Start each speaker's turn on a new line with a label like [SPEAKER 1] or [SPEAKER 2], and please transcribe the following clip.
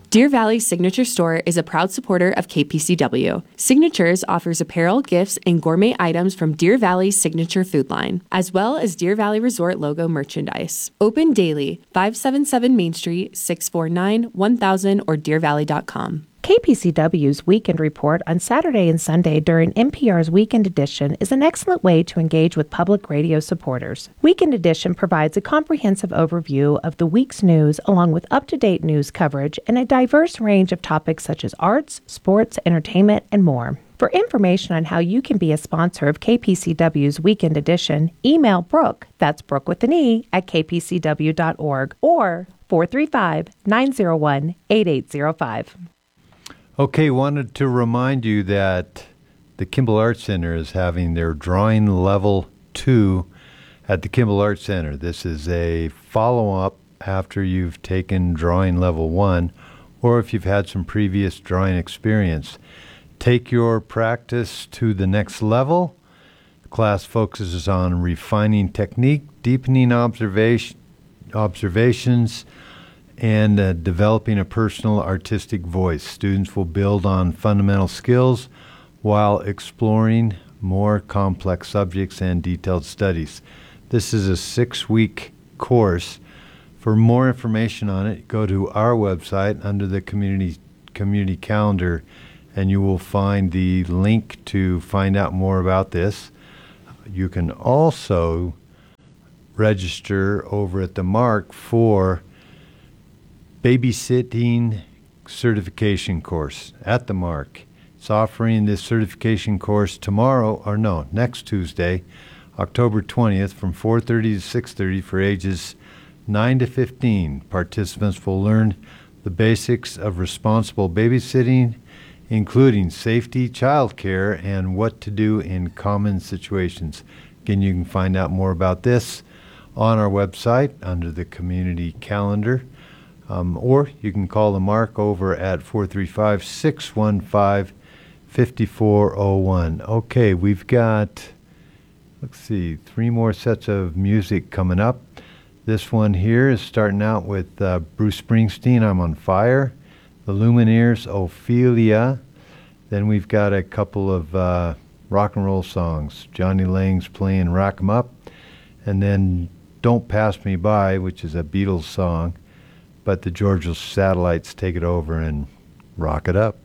[SPEAKER 1] Deer Valley Signature Store is a proud supporter of KPCW. Signatures offers apparel, gifts, and gourmet items from Deer Valley's signature food line, as well as Deer Valley Resort logo merchandise. Open daily, 577 Main Street, 649-1000 or deervalley.com.
[SPEAKER 2] KPCW's Weekend Report on Saturday and Sunday during NPR's Weekend Edition is an excellent way to engage with public radio supporters. Weekend Edition provides a comprehensive overview of the week's news along with up-to-date news coverage and a diverse range of topics such as arts, sports, entertainment, and more. For information on how you can be a sponsor of KPCW's Weekend Edition, email Brooke, that's Brooke with an E, at kpcw.org or 435-901-8805.
[SPEAKER 3] Okay, wanted to remind you that the Kimball Arts Center is having their Drawing Level 2 at the Kimball Arts Center. This is a follow-up after you've taken Drawing Level 1 or if you've had some previous drawing experience. Take your practice to the next level. The class focuses on refining technique, deepening observations, and developing a personal artistic voice. Students will build on fundamental skills while exploring more complex subjects and detailed studies. This is a 6-week course. For more information on it, go to our website under the community calendar, and you will find the link to find out more about this. You can also register over at the Mark for babysitting certification course at the Mark. It's offering this certification course next Tuesday, October 20th from 4:30 to 6:30 for ages 9 to 15. Participants will learn the basics of responsible babysitting, including safety, child care, and what to do in common situations. Again, you can find out more about this on our website under the community calendar. Or you can call the Mark over at 435-615-5401. Okay, we've got, 3 more sets of music coming up. This one here is starting out with Bruce Springsteen, I'm on Fire. The Lumineers, Ophelia. Then we've got a couple of rock and roll songs. Johnny Lang's playing Rock 'em Up. And then Don't Pass Me By, which is a Beatles song. But the Georgia Satellites take it over and rock it up.